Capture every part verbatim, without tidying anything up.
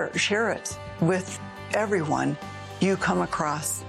Share it with everyone you come across.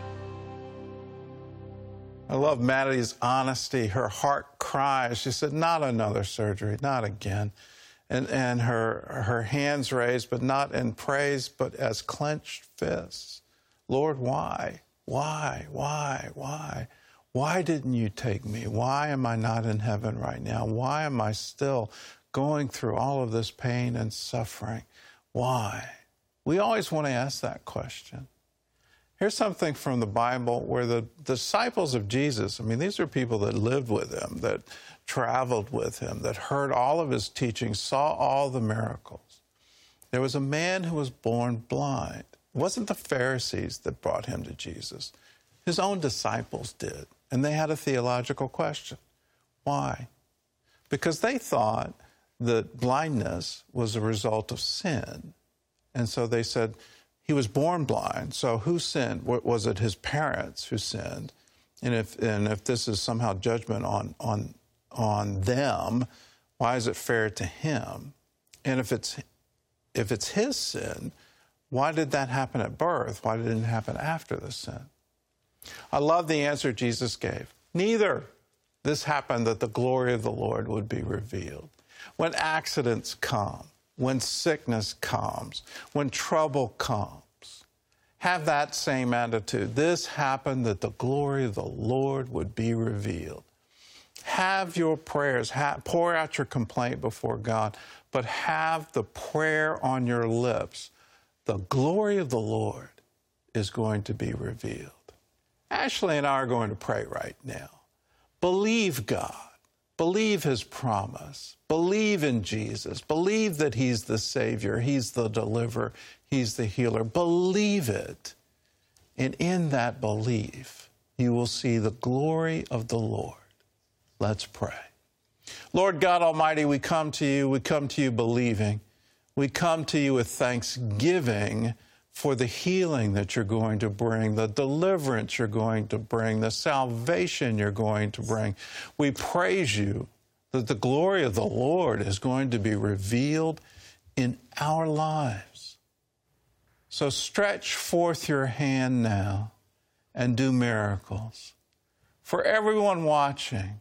I love Maddie's honesty. Her heart cries. She said, not another surgery, not again. And, and her, her hands raised, but not in praise, but as clenched fists. Lord, why? Why? Why? Why? Why didn't you take me? Why am I not in heaven right now? Why am I still going through all of this pain and suffering? Why? We always want to ask that question. Here's something from the Bible where the disciples of Jesus, I mean, these are people that lived with him, that traveled with him, that heard all of his teachings, saw all the miracles. There was a man who was born blind. It wasn't the Pharisees that brought him to Jesus. His own disciples did, and they had a theological question. Why? Because they thought that blindness was a result of sin. And so they said, he was born blind, so who sinned? Was it his parents who sinned? And if and if this is somehow judgment on on on them, why is it fair to him? And if it's if it's his sin, why did that happen at birth? Why didn't it happen after the sin? I love the answer Jesus gave. Neither. This happened that the glory of the Lord would be revealed. When accidents come, when sickness comes, when trouble comes, have that same attitude. This happened that the glory of the Lord would be revealed. Have your prayers, have, pour out your complaint before God, but have the prayer on your lips. The glory of the Lord is going to be revealed. Ashley and I are going to pray right now. Believe God. Believe his promise. Believe in Jesus. Believe that he's the Savior. He's the deliverer. He's the healer. Believe it. And in that belief, you will see the glory of the Lord. Let's pray. Lord God Almighty, we come to you. We come to you believing. We come to you with thanksgiving for the healing that you're going to bring, the deliverance you're going to bring, the salvation you're going to bring. We praise you that the glory of the Lord is going to be revealed in our lives. So stretch forth your hand now and do miracles. For everyone watching,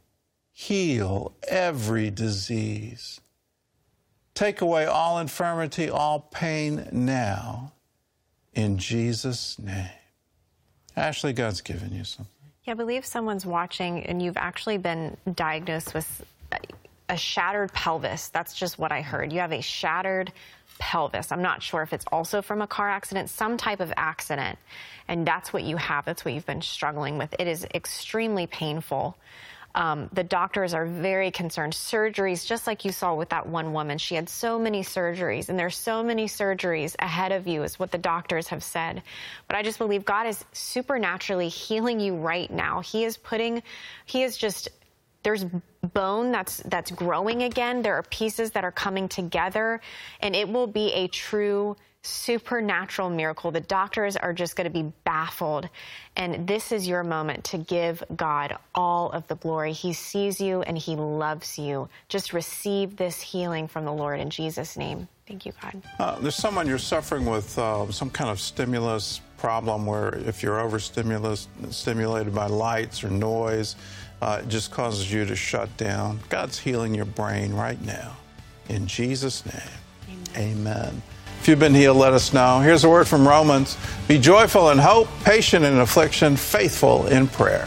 heal every disease. Take away all infirmity, all pain now. In Jesus' name. Ashley, God's given you something. Yeah, I believe someone's watching and you've actually been diagnosed with a shattered pelvis. That's just what I heard. You have a shattered pelvis. I'm not sure if it's also from a car accident, some type of accident. And that's what you have. That's what you've been struggling with. It is extremely painful. Um, the doctors are very concerned. Surgeries, just like you saw with that one woman, she had so many surgeries, and there's so many surgeries ahead of you is what the doctors have said. But I just believe God is supernaturally healing you right now. He is putting, he is just, there's bone that's that's growing again. There are pieces that are coming together, and it will be a true supernatural miracle. The doctors are just going to be baffled. And this is your moment to give God all of the glory. He sees you and he loves you. Just receive this healing from the Lord in Jesus' name. Thank you, God. Uh, there's someone you're suffering with uh, some kind of stimulus problem where if you're overstimulated by lights or noise, uh, it just causes you to shut down. God's healing your brain right now. In Jesus' name, amen. Amen. If you've been healed, let us know. Here's a word from Romans. Be joyful in hope, patient in affliction, faithful in prayer.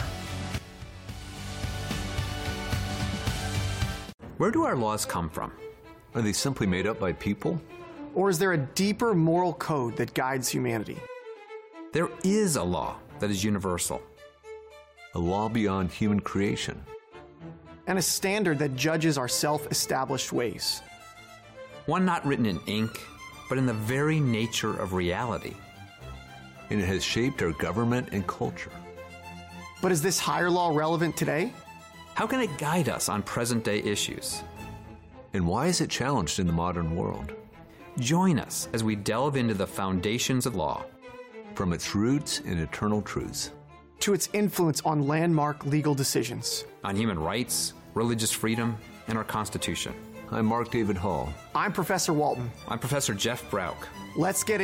Where do our laws come from? Are they simply made up by people? Or is there a deeper moral code that guides humanity? There is a law that is universal. A law beyond human creation. And a standard that judges our self-established ways. One not written in ink, but in the very nature of reality. And it has shaped our government and culture. But is this higher law relevant today? How can it guide us on present-day issues? And why is it challenged in the modern world? Join us as we delve into the foundations of law. From its roots and eternal truths. To its influence on landmark legal decisions. On human rights, religious freedom, and our Constitution. I'm Mark David Hall. I'm Professor Walton. I'm Professor Jeff Brauch. Let's get